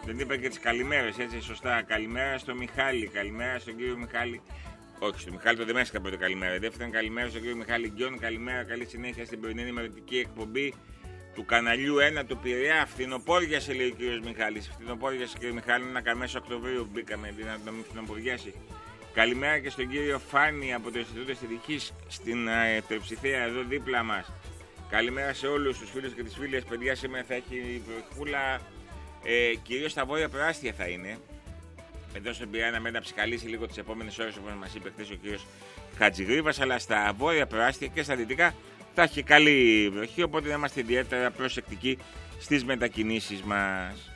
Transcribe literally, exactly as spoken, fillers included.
Δεν είπα και τις καλημέρες, έτσι σωστά. Καλημέρα στο Μιχάλη, καλημέρα στον κύριο Μιχάλη. Όχι, στο Μιχάλη το Δεμέσκα πρώτα καλημέρα. Δεύτερον, καλημέρα στον κύριο Μιχάλη Γκιόν. Καλημέρα, καλή συνέχεια στην πρωινή ενημερωτική εκπομπή του καναλιού ένα του Πειραιά. Φθινοπόριασε, λέει ο κύριος Μιχάλης. Φθινοπόριασε, κύριε Μιχάλη, είναι ακα μέσα Οκτωβρίου. Μπήκαμε να μην φθινοπόριάσει. Καλημέρα και στον κύριο Φάνη από το Ινστιτούτο Αισθητικής στην Τερψιθέα εδώ δίπλα μας. Καλημέρα σε όλους τους φίλους και τις φίλες. Παιδιά, σήμερα θα έχει βροχούλα, ε, κυρίως στα βόρεια προάστια θα είναι. Εδώ στον Πειραιά να μένει να ψυχαλίσει λίγο τις επόμενες ώρες, όπως μας είπε χθες ο κύριος Χατζηγρίβας, αλλά στα βόρεια προάστια και στα δυτικά θα έχει καλή βροχή, οπότε να είμαστε ιδιαίτερα προσεκτικοί στις μετακινήσεις μας.